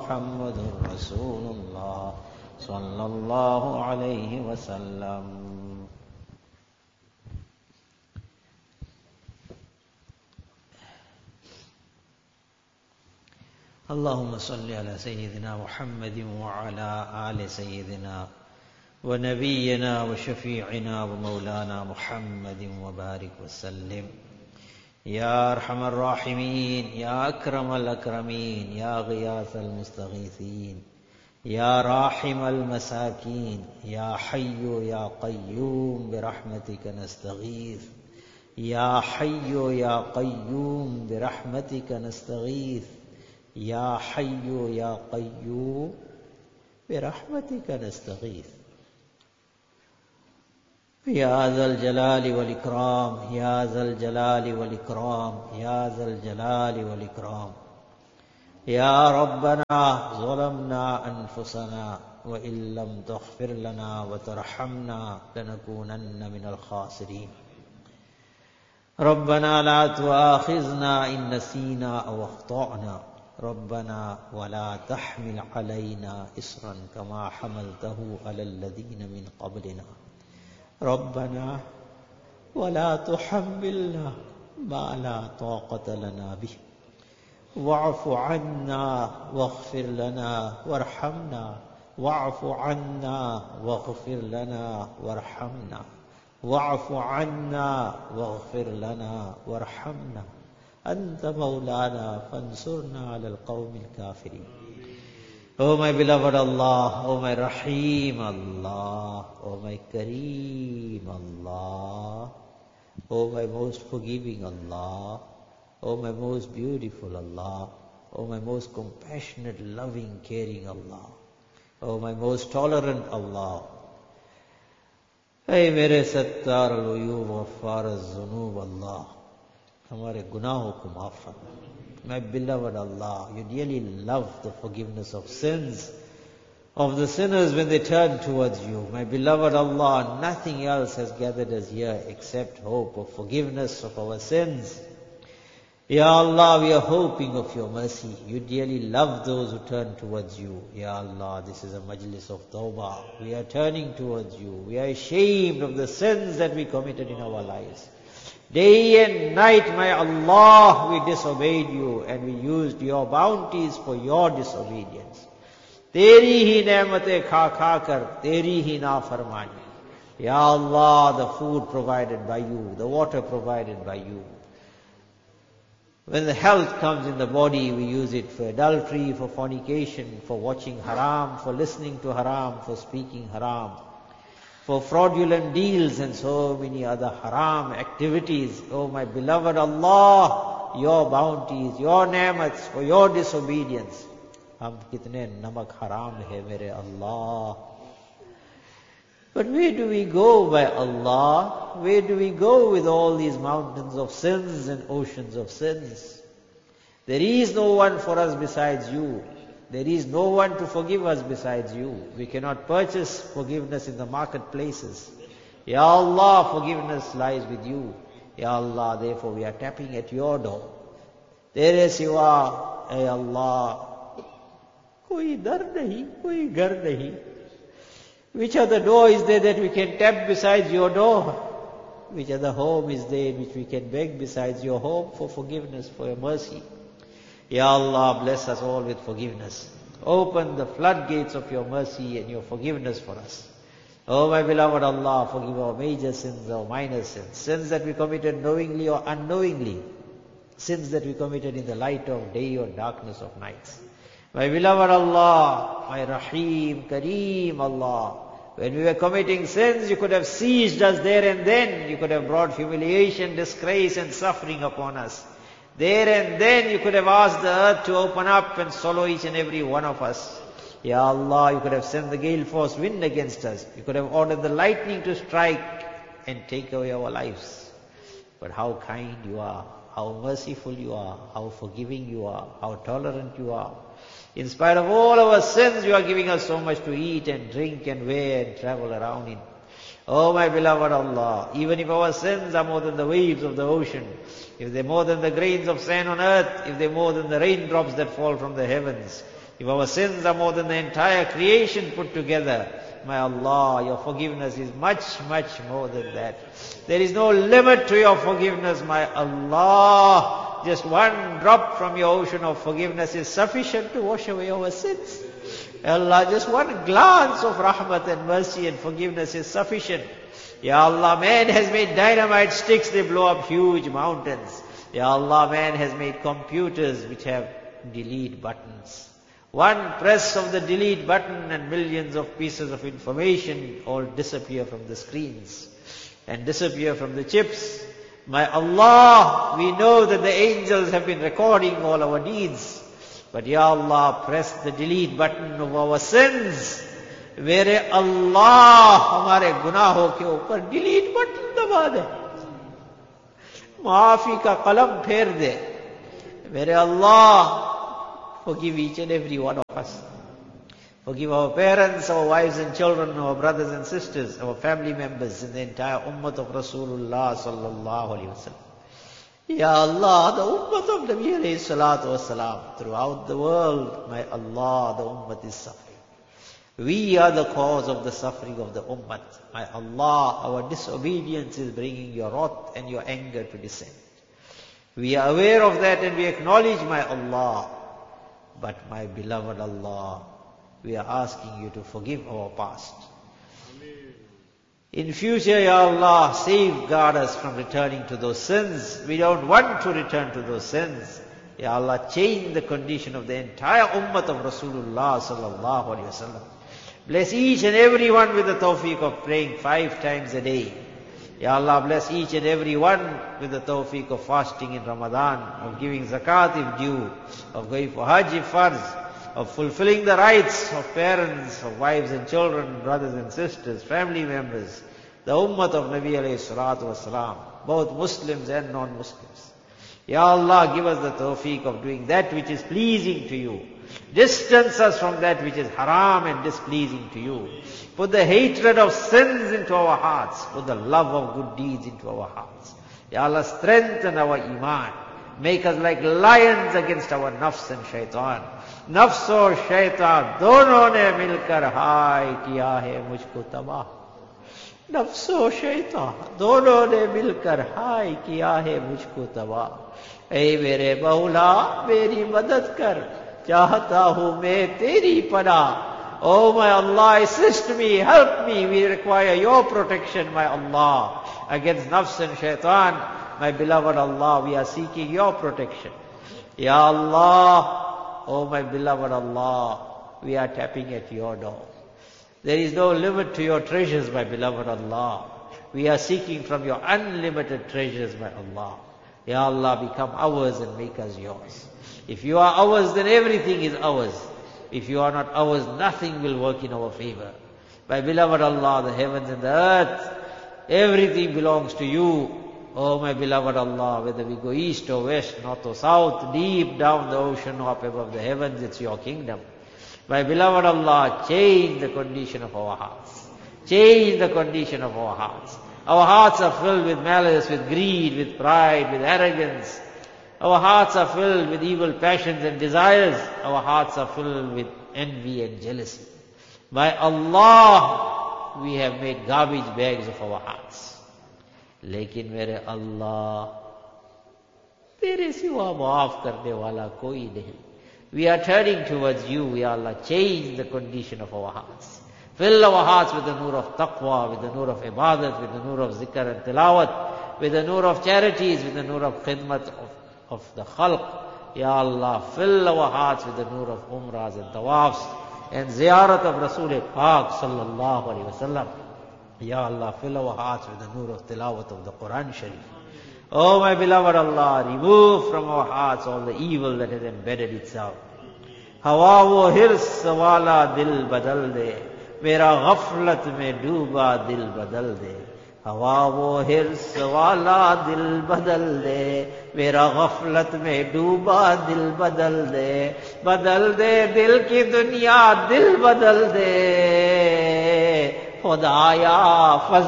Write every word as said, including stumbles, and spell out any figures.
محمد رسول الله صلى الله عليه وسلم. اللهم صل على سيدنا محمد وعلى آل سيدنا ونبينا وشفيعنا ومولانا محمد وبارك وسلم. يا أرحم الراحمين، يا أكرم الأكرمين، يا غياث المستغيثين، يا راحم المساكين، يا حي يا قيوم برحمتك نستغيث. يا حي يا قيوم برحمتك نستغيث. يا حي يا قيوم برحمتك نستغيث. يا ذا الجلال والإكرام، يا ذا الجلال والإكرام، يا ذا الجلال والإكرام. يا ربنا ظلمنا أنفسنا وإن لم تغفر لنا وترحمنا لنكونن من الخاسرين. ربنا لا تؤاخذنا إن نسينا أو أخطأنا. ربنا ولا تحمل علينا إصرا كما حملته على الذين من قبلنا. ربنا ولا تحملنا ما لا طاقة لنا به. واعف عنا واغفر لنا وارحمنا. واعف عنا واغفر لنا وارحمنا. واعف عنا واغفر لنا وارحمنا. أنت مولانا فانصرنا على القوم الكافرين. Oh my beloved Allah, oh my Rahim Allah, oh my Kareem Allah, oh my most forgiving Allah, oh my most beautiful Allah, oh my most compassionate, loving, caring Allah, oh my most tolerant Allah. Hey mere sattar al-uyub ghaffar az-zunub Allah, हमारे गुनाहों को माफ फरमा. My beloved Allah, you dearly love the forgiveness of sins of the sinners when they turn towards you. My beloved Allah, nothing else has gathered us here except hope of forgiveness of our sins. Ya Allah, we are hoping of your mercy. You dearly love those who turn towards you. Ya Allah, this is a majlis of tawbah. We are turning towards you. We are ashamed of the sins that we committed in our lives. Day and night, my Allah, we disobeyed you and we used your bounties for your disobedience. Teri hi ne'mate kha kha kar, teri hi nafarmani. Ya Allah, the food provided by you, the water provided by you. When the health comes in the body, we use it for adultery, for fornication, for watching haram, for listening to haram, for speaking haram, for fraudulent deals and so many other haram activities. Oh my beloved Allah, your bounties, your ni'mats for your disobedience. Hum kitne namak haram hai mere Allah. But where do we go by Allah? Where do we go with all these mountains of sins and oceans of sins? There is no one for us besides you. There is no one to forgive us besides you. We cannot purchase forgiveness in the marketplaces. Ya Allah, forgiveness lies with you. Ya Allah, therefore we are tapping at your door. Tere siwa, ay Allah, koi dar nahi, koi ghar nahi. Which other door is there that we can tap besides your door? Which other home is there which we can beg besides your home for forgiveness, for your mercy? Ya Allah, bless us all with forgiveness. Open the floodgates of your mercy and your forgiveness for us. Oh my beloved Allah, forgive our major sins, our minor sins, sins that we committed knowingly or unknowingly, sins that we committed in the light of day or darkness of nights. My beloved Allah, my Rahim, Kareem Allah, when we were committing sins, you could have seized us there and then. You could have brought humiliation, disgrace and suffering upon us. There and then you could have asked the earth to open up and swallow each and every one of us. Ya Allah, you could have sent the gale force wind against us. You could have ordered the lightning to strike and take away our lives. But how kind you are, how merciful you are, how forgiving you are, how tolerant you are. In spite of all our sins, you are giving us so much to eat and drink and wear and travel around in. Oh my beloved Allah, even if our sins are more than the waves of the ocean, if they're more than the grains of sand on earth, if they're more than the raindrops that fall from the heavens, If our sins are more than the entire creation put together, my Allah, your forgiveness is much, much more than that. There is no limit to your forgiveness, my Allah. Just one drop from your ocean of forgiveness is sufficient to wash away our sins. Allah, just one glance of rahmat and mercy and forgiveness is sufficient. Ya Allah, man has made dynamite sticks, they blow up huge mountains. Ya Allah, man has made computers which have delete buttons. One press of the delete button and millions of pieces of information all disappear from the screens and disappear from the chips. My Allah, we know that the angels have been recording all our deeds. But Ya Allah, press the delete button of our sins. Mere Allah, हमारे गुनाहों के ऊपर delete button दबा दे. माफी का कलम फेर दे. Mere Allah, forgive each and every one of us. Forgive our parents, our wives and children, our brothers and sisters, our family members, and the entire ummah of Rasulullah sallallahu alaihi wasallam. Ya Allah, the ummah of Nabi alayhi salatu wasalam, throughout the world, my Allah, the ummah is suffering. We are the cause of the suffering of the ummah. My Allah, our disobedience is bringing your wrath and your anger to descend. We are aware of that and we acknowledge, my Allah. But my beloved Allah, we are asking you to forgive our past. In future, Ya Allah, safeguard us from returning to those sins. We don't want to return to those sins. Ya Allah, change the condition of the entire ummah of Rasulullah sallallahu alaihi wasallam. Bless each and every one with the tawfiq of praying five times a day. Ya Allah, bless each and every one with the tawfiq of fasting in Ramadan, of giving zakat if due, of going for hajj if farz, of fulfilling the rights of parents, of wives and children, brothers and sisters, family members, the ummah of Nabi alayhi salatu wasalam, both Muslims and non-Muslims. Ya Allah, give us the tawfiq of doing that which is pleasing to you. Distance us from that which is haram and displeasing to you. Put the hatred of sins into our hearts. Put the love of good deeds into our hearts. Ya Allah, strengthen our iman. Make us like lions against our nafs and shaitan. Nafs और शैतान दोनों ने मिलकर हाय किया है मुझको तबाह. नफ्स और शैतान दोनों ने मिलकर हाय किया है मुझको तबाह. ऐ मेरे मौला मेरी मदद कर, चाहता हूँ मैं तेरी पनाह. Oh my Allah, assist me, help me. We require your protection, my Allah, against nafs and shaitan. My beloved Allah, we are seeking your protection. Ya Allah, oh my beloved Allah, we are tapping at your door. There is no limit to your treasures, my beloved Allah. We are seeking from your unlimited treasures, my Allah. Ya Allah, become ours and make us yours. If you are ours, then everything is ours. If you are not ours, nothing will work in our favor. My beloved Allah, the heavens and the earth, everything belongs to you. Oh my beloved Allah, whether we go east or west, north or south, deep down the ocean or up above the heavens, it's your kingdom. My beloved Allah, change the condition of our hearts. Change the condition of our hearts. Our hearts are filled with malice, with greed, with pride, with arrogance. Our hearts are filled with evil passions and desires. Our hearts are filled with envy and jealousy. By Allah, we have made garbage bags of our hearts. लेकिन मेरे अल्लाह, तेरे सिवा माफ करने वाला कोई नहीं. We are turning towards you, Ya Allah. Change the condition of our hearts. Fill our hearts with the nur of taqwa, with the nur of ibadat, with the nur of zikr and tilawat, with the nur of charities, with the nur of khidmat of, of the khalq. Ya Allah, fill our hearts with the nur of umrahs and tawafs and ziyarat of Rasul Pak sallallahu alayhi wa sallam. Ya Allah, fill our hearts with the nur of tilawat of the Quran Sharif. Oh my beloved Allah, remove from our hearts all the evil that has embedded itself. Hawa wo hirs wala dil badal de, mera ghaflat mein dooba dil badal de. Hawa wo hirs wala dil badal de, mera ghaflat mein dooba dil badal de. Badal de dil ki dunya, dil badal de. खुदाया fudge